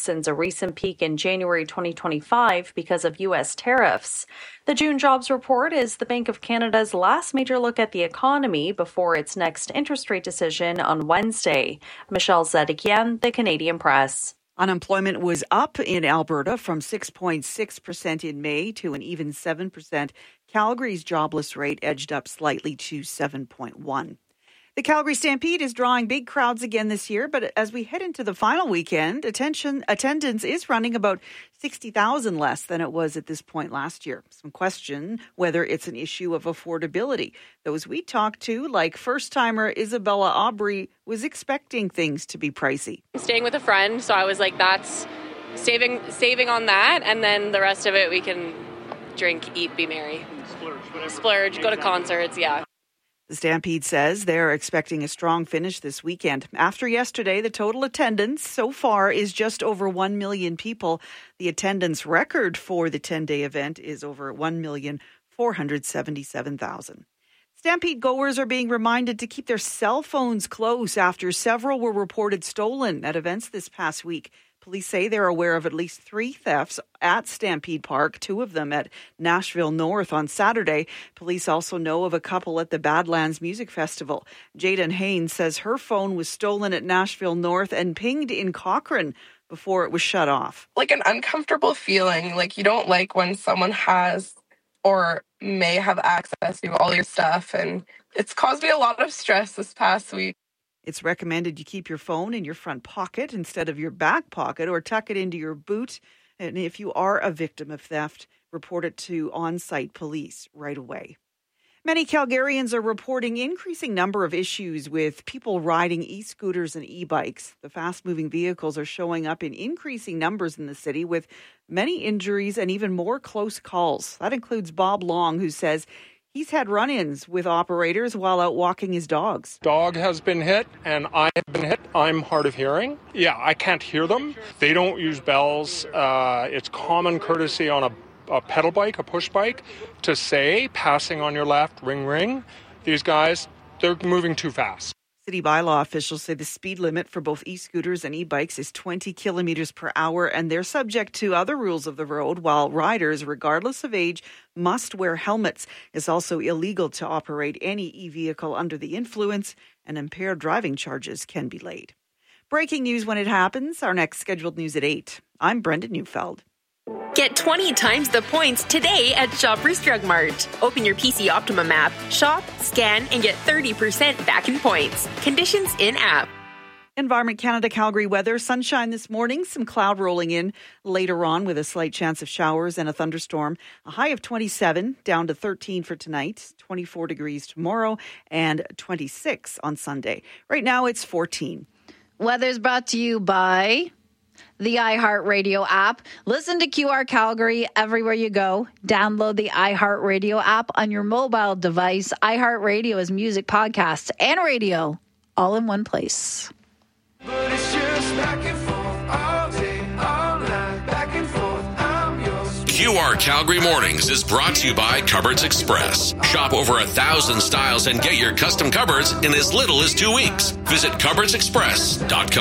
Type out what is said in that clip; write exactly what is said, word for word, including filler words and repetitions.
since a recent peak in January twenty twenty-five because of U S tariffs. The June jobs report is the Bank of Canada's last major look at the economy before its next interest rate decision on Wednesday. Michelle Zedekian, The Canadian Press. Unemployment was up in Alberta from six point six percent in May to an even seven percent. Calgary's jobless rate edged up slightly to seven point one. The Calgary Stampede is drawing big crowds again this year, but as we head into the final weekend, attention, attendance is running about sixty thousand less than it was at this point last year. Some question whether it's an issue of affordability. Those we talked to, like first-timer Isabella Aubry, was expecting things to be pricey. I'm staying with a friend, so I was like, that's saving saving on that, and then the rest of it we can drink, eat, be merry. Splurge. Splurge, go to concerts, yeah. The Stampede says they're expecting a strong finish this weekend. After yesterday, the total attendance so far is just over one million people. The attendance record for the ten-day event is over one million four hundred seventy-seven thousand. Stampede goers are being reminded to keep their cell phones close after several were reported stolen at events this past week. Police say they're aware of at least three thefts at Stampede Park, two of them at Nashville North on Saturday. Police also know of a couple at the Badlands Music Festival. Jaden Haynes says her phone was stolen at Nashville North and pinged in Cochrane before it was shut off. Like an uncomfortable feeling, like you don't like when someone has or may have access to all your stuff, and it's caused me a lot of stress this past week. It's recommended you keep your phone in your front pocket instead of your back pocket or tuck it into your boot. And if you are a victim of theft, report it to on-site police right away. Many Calgarians are reporting increasing number of issues with people riding e-scooters and e-bikes. The fast-moving vehicles are showing up in increasing numbers in the city with many injuries and even more close calls. That includes Bob Long, who says he's had run-ins with operators while out walking his dogs. Dog has been hit and I have been hit. I'm hard of hearing. Yeah, I can't hear them. They don't use bells. Uh, it's common courtesy on a, a pedal bike, a push bike, to say, passing on your left, ring, ring. These guys, they're moving too fast. City bylaw officials say the speed limit for both e-scooters and e-bikes is twenty kilometers per hour, and they're subject to other rules of the road, while riders, regardless of age, must wear helmets. It's also illegal to operate any e-vehicle under the influence, and impaired driving charges can be laid. Breaking news when it happens. Our next scheduled news at eight. I'm Brenda Neufeld. Get twenty times the points today at Shoppers Drug Mart. Open your P C Optimum app, shop, scan, and get thirty percent back in points. Conditions in-app. Environment Canada Calgary weather. Sunshine this morning, some cloud rolling in later on with a slight chance of showers and a thunderstorm. A high of twenty-seven, down to thirteen for tonight, twenty-four degrees tomorrow, and twenty-six on Sunday. Right now it's fourteen. Weather's brought to you by the iHeartRadio app. Listen to Q R Calgary everywhere you go. Download the iHeartRadio app on your mobile device. iHeartRadio is music, podcasts, and radio all in one place. But it's just back and forth all day, all night, back and forth, I'm yours. Q R Calgary Mornings is brought to you by Cupboards Express. Shop over a thousand styles and get your custom cupboards in as little as two weeks. Visit cupboards express dot com.